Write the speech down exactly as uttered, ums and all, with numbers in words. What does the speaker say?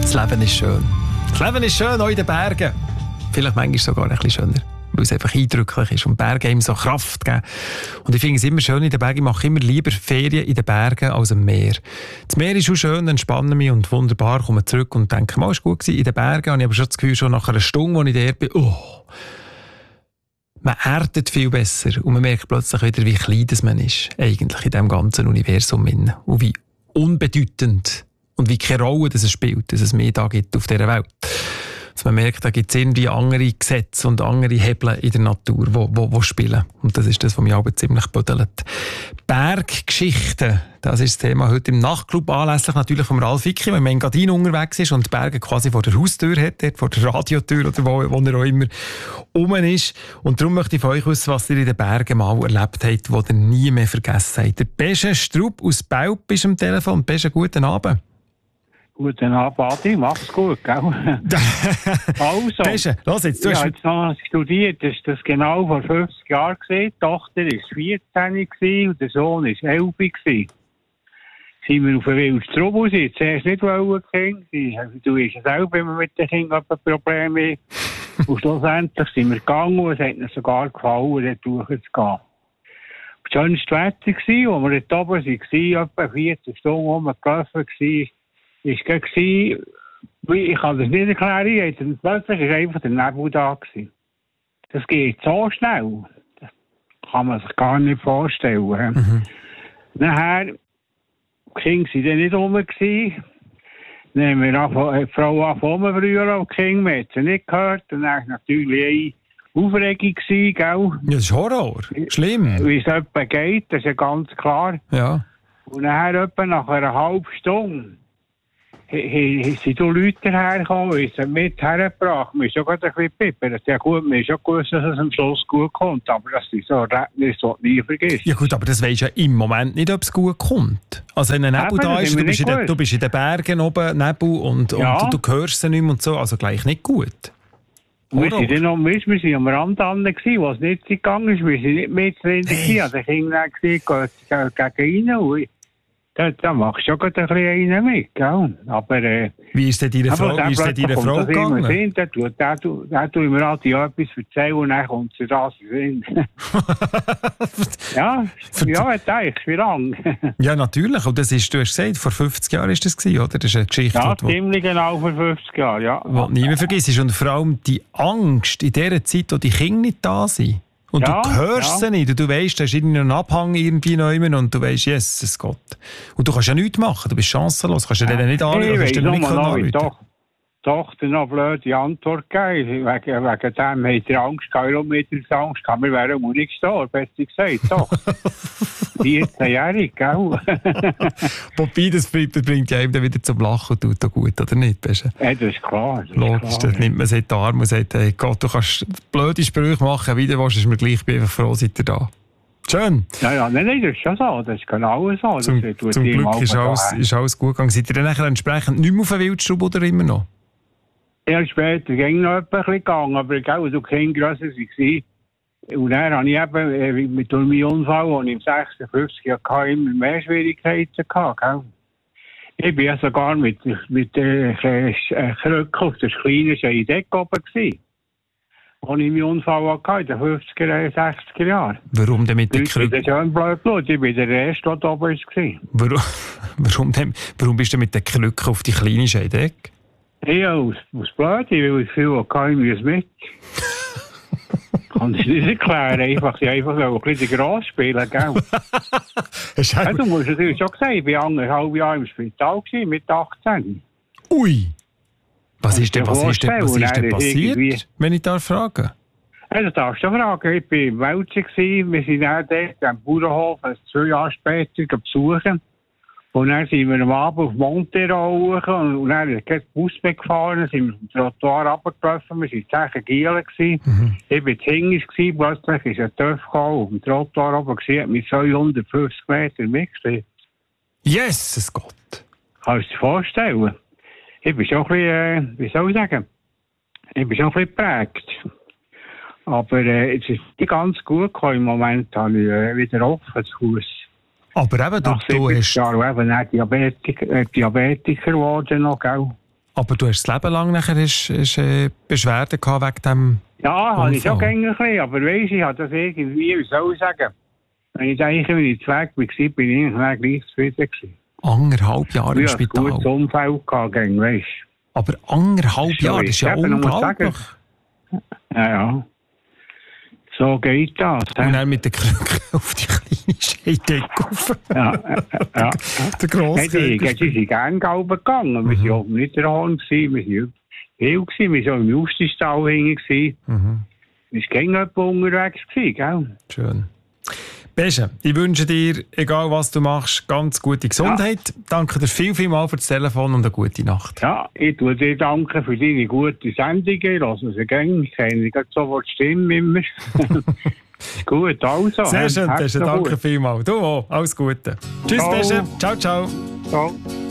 Das Leben ist schön. Das Leben ist schön, auch in den Bergen. Vielleicht manchmal sogar ein bisschen schöner, weil es einfach eindrücklich ist und Berge ihm so Kraft geben. Und ich finde es immer schön in den Bergen. Ich mache immer lieber Ferien in den Bergen als am Meer. Das Meer ist auch schön, entspanne mich und wunderbar, komme zurück und denke, mal, es war gut gewesen. In den Bergen habe ich aber schon das Gefühl, schon nach einer Stunde, als ich dort bin, oh, man erdet viel besser und man merkt plötzlich wieder, wie klein das man ist, eigentlich in diesem ganzen Universum. Und wie unbedeutend und wie keine Rolle das es spielt, dass es mehr da gibt auf dieser Welt. Dass man merkt, da gibt es irgendwie andere Gesetze und andere Hebel in der Natur, die wo, wo, wo spielen. Und das ist das, was mich aber ziemlich büdelt. Berggeschichten, das ist das Thema heute im Nachtclub, anlässlich natürlich vom Ralf Icki, wenn man in Engadin unterwegs ist und die Berge quasi vor der Haustür hat, dort vor der Radiotür oder wo, wo er auch immer rum ist. Und darum möchte ich von euch wissen, was ihr in den Bergen mal erlebt habt, was ihr nie mehr vergessen habt. Der Besche Strupp aus Belp ist am Telefon. Besche, guten Abend. Guten Abend, Adi. Mach's gut, gell? Also, Besche, los jetzt. Du ich hast... habe jetzt noch studiert, das war das genau vor fünfzig Jahren. Die Tochter war vierzehn und der Sohn war elf. Sind wir auf den Wildstrub raus. Zuerst nicht wollen, Kinder. Du weißt ja selber, wenn man mit den Kindern ein Problem hat. Und schlussendlich sind wir gegangen und es hat ihnen sogar gefallen, dort durchzugehen. Das schönste Wetter war, als wir dort oben waren, etwa vierzehn Stunden rumgelaufen waren, ist gegen, ich kann das nicht erklären, plötzlich war einfach der Nebel da gewesen. Das geht so schnell. Das kann man sich gar nicht vorstellen. Mhm. Nachher, die Kinder waren dann nicht rum gewesen. Dann haben wir angefangen, die Frau angefangen früher auf die Kinder, man hat sie nicht gehört. Und dann war natürlich eine Aufregung gewesen, gell? Ja, das ist Horror. Schlimm. Wie es etwa geht, das ist ja ganz klar. Ja. Und nachher etwa nach einer halben Stunde sind du Leute hergekommen, haben sie mit hergebracht. Wir haben schon gerade ein bisschen pippert. Ja gut, wir haben schon gewusst, dass es am Schluss gut kommt, aber das ist so ein Erlebnis, das du nie vergisst. Ja gut, aber das weisst ja im Moment nicht, ob es gut kommt. Also wenn ein Nebel Eben, da ist, du bist, den, du bist in den Bergen oben, Nebel, und, ja. und du, du hörst sie nicht mehr und so, also gleich nicht gut. Wir sind dann noch, wir sind am Rand an, wo es nicht gegangen ist, wir sind nicht mit drin, hey. Also ich habe gesehen, gegen rein. Da, da machst du schon ein bisschen einen mit, gell? Aber, äh, wie ist denn deine Frau, wie ist denn deine Frau gegangen? Sinn, der tut, der tut, der tut mir halt ja etwas erzählen und dann kommt sie das in Ja, ja, denke ich, wie lange? Ja, natürlich. Und das ist, du hast gesagt, vor fünfzig Jahren war das gewesen, oder? Das ist eine Geschichte, ja, die, ziemlich genau vor fünfzig Jahren, ja. Die du nie mehr vergisst. Und vor allem die Angst in dieser Zeit, wo die Kinder nicht da sind. Und ja, du hörst ja. sie nicht. Und du weisst, da ist irgendein Abhang irgendwie neu und du weisst, Jesus Gott. Und du kannst ja nichts machen. Du bist chancenlos. Du kannst ja denen nicht anrufen. Ich weiss nicht doch, doch, dann noch blöde Antwort gegeben. Wegen, wegen dem hat er Angst gehabt. Warum hat er Angst gehabt? Wir wären auch nicht gestorben, besser gesagt. Doch. vierzehnjährig, gell? Wobei, das bringt ja eben wieder zum Lachen und tut auch gut, oder nicht? Ja, das ist klar. Das Logisch, ist klar. Dann nimmt man sich in die Arme und sagt, hey Gott, du kannst blöde Sprüche machen, wie du willst, ist mir gleich, bin einfach froh, seid ihr da. Schön. Ja, ja, nein, nein, das ist schon so. Das ist genau so. Zum, das zum Glück ist alles, ist alles gut gegangen. Seid ihr dann nachher entsprechend nicht mehr auf den Wildstrub oder immer noch? Ja, später ging noch etwas gegangen, aber gell, du kein grösser war. Und dann habe ich eben mit meinem Unfall, den ich im sechsundfünfzig hatte, immer mehr Schwierigkeiten gehabt. Gell? Ich war ja sogar mit, mit der Krücke auf der kleinen Scheidecke oben gewesen, als ich meinen Unfall hatte, in den fünfziger, sechziger Jahren. Warum denn mit der Krücke? Das ist ja ein Blödblut. Ich war der Erste, der oben war. Warum, warum, denn, warum bist du mit der Krücke auf die kleine Scheidecke? Ja, aus, aus Blöd, weil ich viel hatte, ich muss mit. Kann ich nicht erklären, einfach, ich einfach ein bisschen gross spielen, gell? Ja, du musst natürlich schon sagen, ich war anderthalb Jahre im Spital gewesen, mit achtzehn. Ui! Was ist denn, was ist denn, was ist denn passiert, wenn ich da frage? Ja, das darfst du fragen. Ich war im Welschen, wir sind dann dort am Bauernhof, zwei Jahre später besuchen. Und dann sind wir am Abend auf Montero hoch und dann ist der Bus weggefahren, sind wir vom Trottoir runtergelaufen, wir waren zehn Gielen. Mhm. Ich war hinten, plötzlich ist ein Töff gekommen, auf dem Trottoir oben gesehen, mit zweihundertfünfzig Meter mitgesehen. Jesus Gott! Kannst du dir vorstellen? Ich bin schon ein bisschen, äh, wie soll ich sagen, ich bin schon ein bisschen geprägt. Aber äh, es ist nicht ganz gut gekommen. Im Moment habe ich äh, wieder offen das Haus. Aber eben, du, du hast... Ja, eben Diabetiker, äh, Diabetiker geworden noch, gell? Aber du hast das Leben lang nachher ist, ist, äh, Beschwerden gehabt wegen dem Ja, habe ich schon Unfall. gerne ein bisschen, aber weisst, ich habe das irgendwie, wie soll ich sagen, wenn ich denke, wenn ich weg war, bin ich eigentlich gleich zufrieden gewesen. anderthalb Jahre im Ich hatte ein gutes Spital. Umfeld gehabt, gegen, weisst. Aber anderthalb So Jahre, das ist ja ist es eben, man muss unglaublich. Ja, ja. So geht das. Und hä? dann mit der Krücke auf die kleine Scheidecke rauf. Ja, ja, ja. Der grosse Hey, die, die, die sind gerne gelb gegangen. Wir waren oben nicht daheim, wir waren viel, gewesen. wir waren so im Justistal hinten. Mhm. Wir waren gegen jemand unterwegs, gewesen, gell? Schön. Beste, ich wünsche dir, egal was du machst, ganz gute Gesundheit. Danke dir viel, viel mal für das Telefon und eine gute Nacht. Ja, ich tue dir danken für deine gute Sendungen. Lass uns gehen. Ich kenne gerade sofort die Stimme immer. Gut, also. Sehr schön, herzlichen Beste, danke Dank. vielmals. Du auch, alles Gute. Tschüss, Ciao. Beste. Ciao, ciao. Ciao.